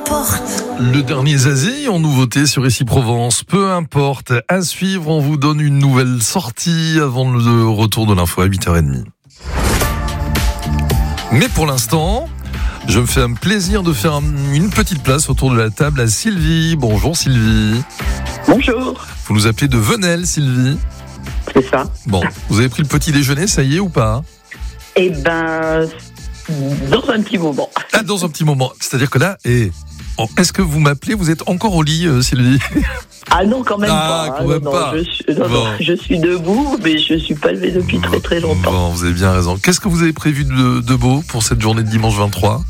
importe. Le dernier Zazie en nouveauté sur Ici Provence, peu importe. À suivre, on vous donne une nouvelle sortie avant le retour de l'info à 8h30. Mais pour l'instant, je me fais un plaisir de faire une petite place autour de la table à Sylvie. Bonjour Sylvie. Bonjour. Vous nous appelez de Venelle, Sylvie. C'est ça. Bon, vous avez pris le petit déjeuner, ça y est ou pas? Eh ben, dans un petit moment. Ah, dans un petit moment. C'est-à-dire que là, est-ce que vous m'appelez? Vous êtes encore au lit, Sylvie? Ah non, quand même pas. Quand même pas. Je suis debout, mais je suis pas levé depuis très très longtemps. Bon, vous avez bien raison. Qu'est-ce que vous avez prévu de beau pour cette journée de dimanche 23?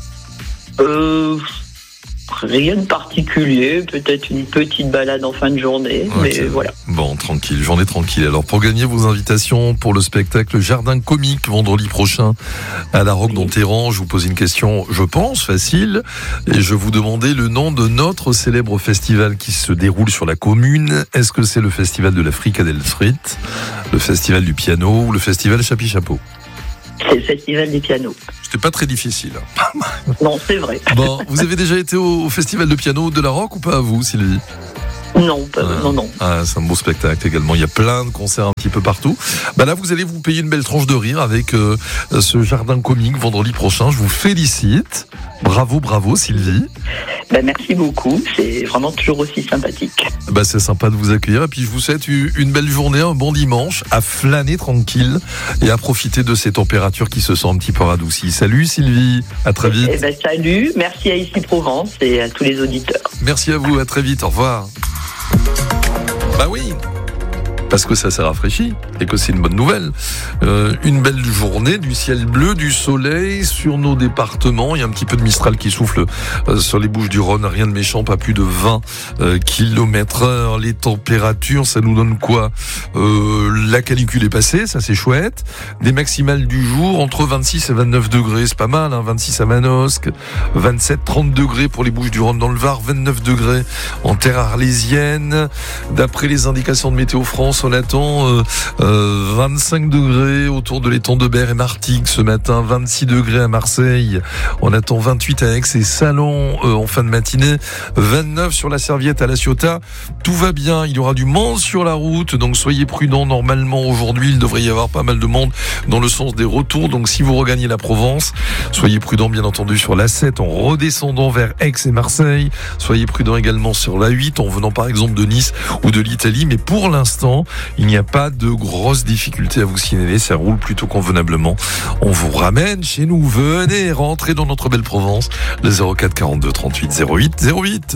Rien de particulier, peut-être une petite balade en fin de journée, mais voilà. Bon, tranquille, journée tranquille. Alors, pour gagner vos invitations pour le spectacle Jardin Comique, vendredi prochain à la Roque d'Enterran, je vous pose une question, je pense, facile, et je vous demandais le nom de notre célèbre festival qui se déroule sur la commune. Est-ce que c'est le festival de la Fricadelle Frite, le festival du piano ou le festival Chapi Chapeau? C'est le festival des pianos. C'était pas très difficile. Non, c'est vrai. Bon, vous avez déjà été au festival de piano de la Roque ou pas à vous, Sylvie? Non, non. Ah, c'est un beau spectacle également. Il y a plein de concerts un petit peu partout. Bah là, vous allez vous payer une belle tranche de rire avec ce Jardin Comique vendredi prochain. Je vous félicite. Bravo, Sylvie. Ben, merci beaucoup. C'est vraiment toujours aussi sympathique. Bah, c'est sympa de vous accueillir. Et puis, je vous souhaite une belle journée, un bon dimanche, à flâner tranquille et à profiter de ces températures qui se sont un petit peu radoucies. Salut, Sylvie. À très vite. Ben, salut. Merci à Ici Provence et à tous les auditeurs. Merci à vous. À très vite. Au revoir. Bah oui, parce que ça s'est rafraîchi et que c'est une bonne nouvelle. Une belle journée, du ciel bleu, du soleil sur nos départements. Il y a un petit peu de Mistral qui souffle sur les Bouches-du-Rhône. Rien de méchant, pas plus de 20 km/h. Les températures, ça nous donne quoi? La canicule est passée, ça c'est chouette. Des maximales du jour entre 26 et 29 degrés, c'est pas mal. 26 à Manosque, 27, 30 degrés pour les Bouches-du-Rhône dans le Var, 29 degrés en terre arlésienne. D'après les indications de Météo France, on attend 25 degrés autour de l'étang de Berre et Martigues ce matin, 26 degrés à Marseille, on attend 28 à Aix et Salon en fin de matinée, 29 sur la Serviette à La Ciotat. Tout va bien, il y aura du monde sur la route, donc soyez prudents. Normalement aujourd'hui il devrait y avoir pas mal de monde dans le sens des retours, donc si vous regagnez la Provence, soyez prudents bien entendu sur l'A7 en redescendant vers Aix et Marseille, soyez prudents également sur l'A8 en venant par exemple de Nice ou de l'Italie, mais pour l'instant il n'y a pas de grosses difficultés à vous signaler, ça roule plutôt convenablement. On vous ramène chez nous, venez rentrer dans notre belle Provence, le 04 42 38 08 08.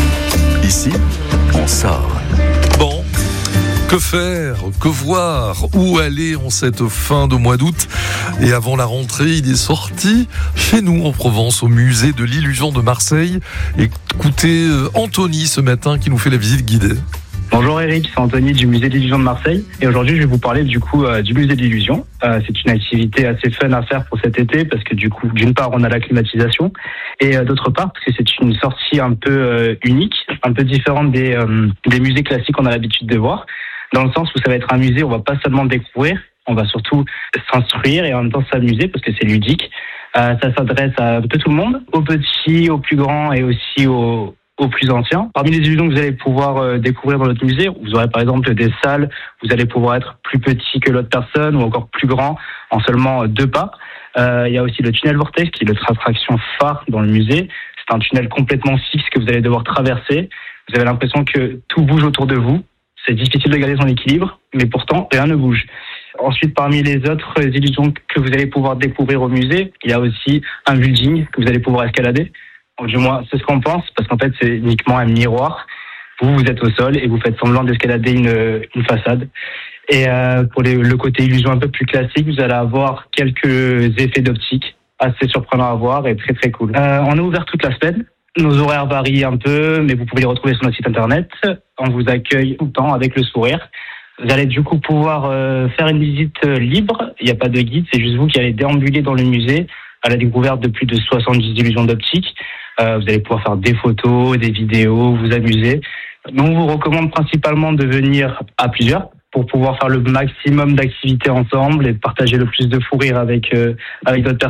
Ici, on sort. Bon, que faire, que voir, où aller en cette fin de mois d'août? Et avant la rentrée, il est sorti chez nous en Provence, au musée de l'Illusion de Marseille. Écoutez Anthony ce matin qui nous fait la visite guidée. Bonjour Eric, c'est Anthony du musée de l'Illusion de Marseille et aujourd'hui je vais vous parler du musée de l'Illusion. C'est une activité assez fun à faire pour cet été parce que d'une part on a la climatisation et d'autre part parce que c'est une sortie un peu unique, un peu différente des musées classiques qu'on a l'habitude de voir, dans le sens où ça va être un musée où on va pas seulement découvrir, on va surtout s'instruire et en même temps s'amuser parce que c'est ludique. Ça s'adresse à un peu tout le monde, aux petits, aux plus grands et aussi aux plus anciens. Parmi les illusions que vous allez pouvoir découvrir dans notre musée, vous aurez par exemple des salles, vous allez pouvoir être plus petit que l'autre personne ou encore plus grand en seulement 2 pas. Il y a aussi le tunnel vortex qui est notre attraction phare dans le musée. C'est un tunnel complètement fixe que vous allez devoir traverser. Vous avez l'impression que tout bouge autour de vous. C'est difficile de garder son équilibre, mais pourtant rien ne bouge. Ensuite, parmi les autres illusions que vous allez pouvoir découvrir au musée, il y a aussi un building que vous allez pouvoir escalader. Du moins, c'est ce qu'on pense, parce qu'en fait, c'est uniquement un miroir. Vous êtes au sol et vous faites semblant d'escalader une façade. Et pour le côté illusion un peu plus classique, vous allez avoir quelques effets d'optique assez surprenants à voir et très très cool. On est ouvert toute la semaine. Nos horaires varient un peu, mais vous pouvez les retrouver sur notre site internet. On vous accueille tout le temps avec le sourire. Vous allez du coup pouvoir faire une visite libre. Il n'y a pas de guide, c'est juste vous qui allez déambuler dans le musée à la découverte de plus de 70 illusions d'optique. Vous allez pouvoir faire des photos, des vidéos, vous amuser. Nous, on vous recommande principalement de venir à plusieurs pour pouvoir faire le maximum d'activités ensemble et partager le plus de fou rire avec d'autres personnes.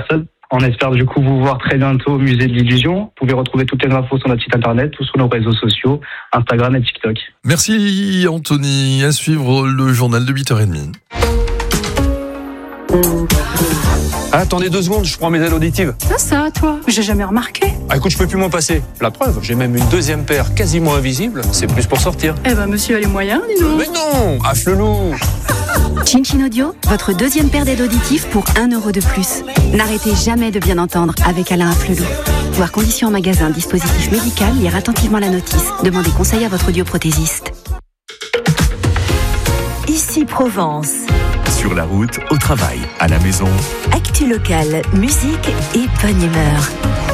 On espère du coup vous voir très bientôt au musée de l'Illusion. Vous pouvez retrouver toutes les infos sur notre site internet ou sur nos réseaux sociaux, Instagram et TikTok. Merci Anthony. À suivre le journal de 8h30. Attendez 2 secondes, je prends mes aides auditives. Ça, toi, j'ai jamais remarqué. Ah écoute, je peux plus m'en passer. La preuve, j'ai même une 2e paire quasiment invisible. C'est plus pour sortir. Eh ben, monsieur a les moyens, dis donc. Mais non, afflelou. Chin Audio, votre 2e paire d'aides auditives pour 1 € de plus. N'arrêtez jamais de bien entendre avec Alain Afflelou. Voir conditions en magasin, dispositif médical, lire attentivement la notice. Demandez conseil à votre audioprothésiste. Ici Provence. Sur la route, au travail, à la maison. Actu locale, musique et bonne humeur.